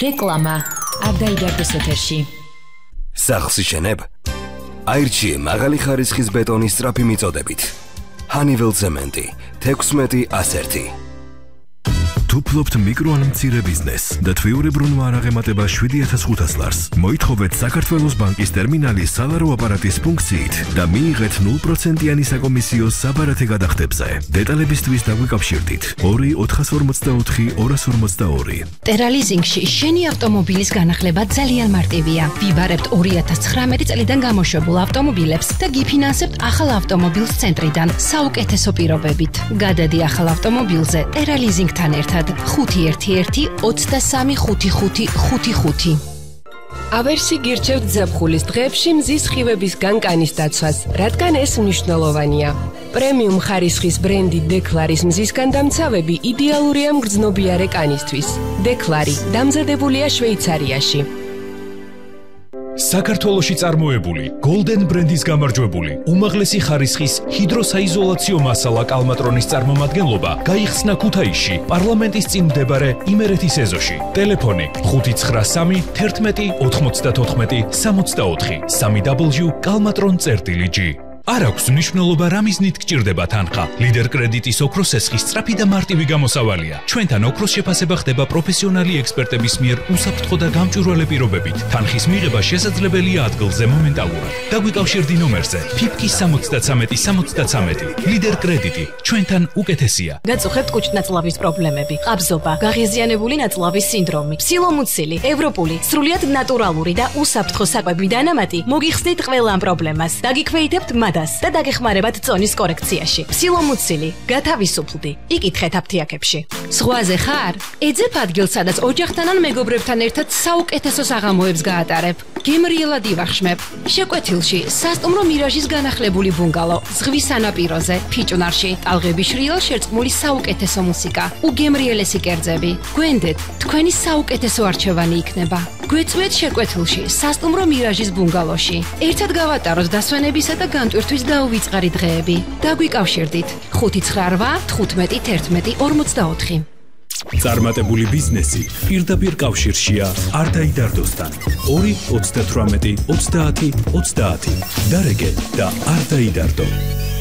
რეკლამა არ დაიდარდეს ეთერში. სახლს იშენებ? აირჩიე მაღალი ხარისხის ბეტონის სწრაფი მიწოდებით. Honeywell Cement 16-101. თუ ფლობთ მიკრო ან მცირე ბიზნესს და თვიურებრივ არ აღემატება 7500 ლარს, მოითხოვეთ საქართველოს ბანკის ტერმინალის სალარო აპარატის ფუნქციით და მიიღეთ 0%-იანი საკომისიო საბარათე გადახდებზე. დეტალებისთვის დაგვიკავშირდით 2-444-242. ტერალიზინგში შენი ავტომობილის განახლება ძალიან მარტივია. ვიბარებთ 2019 წლიდან გამოშვებულ ავტომობილებს და გიფინანსებთ ახალ ავტომობილს ცენტრიდან საუკეთესო პირობებით. გადადი ახალ ავტომობილზე ტერალიზინგთან ერთად 511-23-5555. ავერსი გირჩევთ ზაფხულის დღეებში მზის ხივების განკანის დაცვას, რადგან ეს მნიშვნელოვანია. პრემიუმ ხარისხის ბრენდი დეკლარის მზის განდამცავები იდეალურია მგრძნობიარე კანისთვის. დეკლარი დამზადებულია შვეიცარიაში. საქართველოში წარმოებული Golden ბრენდის გამარჯვებული უმაღლესი ხარისხის ჰიდროსაიზოლაციო მასალა კალმატრონის წარმომადგენლობა გაიხსნა ქუთაისში პარლამენტის წინ მდებარე იმერეთის ეზოში. ტელეფონი 593 11 94 64 www.kalmatron.gr. არ აქვს მნიშვნელობა რა მიზნით გჭირდება თანხა. ლიდერ კრედიტის ოქროს სესხის სწრაფი და მარტივი გამოსავალია. ჩვენთან ოქროს შეფასება ხდება პროფესიონალი ექსპერტების მიერ უსაფრთხო და გამჭვირვალე პირობებით. თანხის მიღება შესაძლებელია ადგილზე მომენტალურად. დაგვიკავშირდი ნომერზე ფიფკი 73-73. ლიდერ კრედიტი ჩვენთან უკეთესია. გაწუხებთ კუჭნაწლავის პრობლემები, ყაბზობა, გაღიზიანებული ნაწლავის სინდრომი, ფსილომუცილი, ევროპული, სრულიად ნატურალური და უსაფრთხო საკვები დანამატი მოგიხსნით ყველა ამ პრობლემას. დაგიქვეითებთ და დაგეხმარებათ წონის კორექციაში. ფსილომუცილი, გათავისუფლდი. იკითხეთ აფთიაქებში. ზღვაზე ხარ? ეძებ ადგილს, სადაც ოჯახთან ან მეგობრებთან ერთად საუკეთესო საღამოებს გაატარებ. გემრიელად ივახშმებ. შეკვეთილში სასტუმრო მირაჟის განახლებული ბუნგალო, ზღვის სანაპიროზე, ფიჭვნარში, ტალღების შრიალ შერწყმული საუკეთესო მუსიკა, უგემრიელესი კერძები. გვენდეთ, თქვენი საუკეთესო არჩევანი იქნება. გვეწვეთ შეკვეთილში, სასტუმრო მირაჟის ბუნგალოში. ერთად გავატაროთ დასვენებისა და განტვირთვის დაუვიწყარი დღეები. დაგვიკავშირდით 598-15-11-44. წარმატებული ბიზნესი პირდაპირ კავშირშია არ დაიდარდოსთან. 2-38-30-30. დარეგე და არ დაიდარდო.